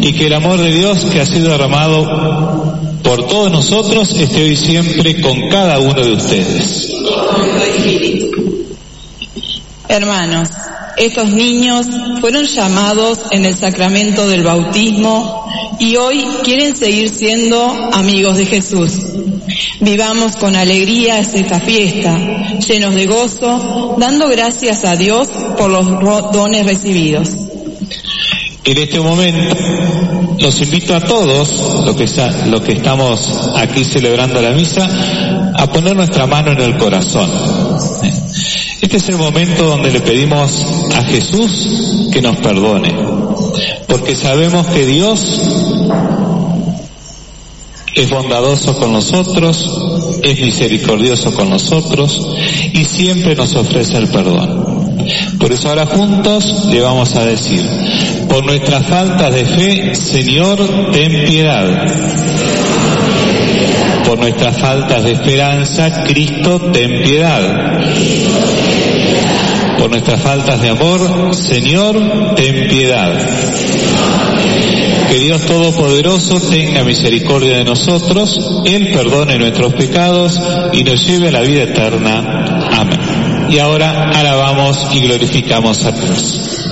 y que el amor de Dios que ha sido derramado por todos nosotros esté hoy siempre con cada uno de ustedes. Hermanos, estos niños fueron llamados en el sacramento del bautismo y hoy quieren seguir siendo amigos de Jesús. Vivamos con alegría esta fiesta, llenos de gozo, dando gracias a Dios por los dones recibidos. En este momento los invito a todos, los que estamos aquí celebrando la misa, a poner nuestra mano en el corazón. Este es el momento donde le pedimos a Jesús que nos perdone, porque sabemos que Dios es bondadoso con nosotros, es misericordioso con nosotros y siempre nos ofrece el perdón. Por eso ahora juntos le vamos a decir: por nuestras faltas de fe, Señor, ten piedad. Por nuestras faltas de esperanza, Cristo, ten piedad. Por nuestras faltas de amor, Señor, ten piedad. Que Dios Todopoderoso tenga misericordia de nosotros, Él perdone nuestros pecados y nos lleve a la vida eterna. Amén. Y ahora alabamos y glorificamos a Dios.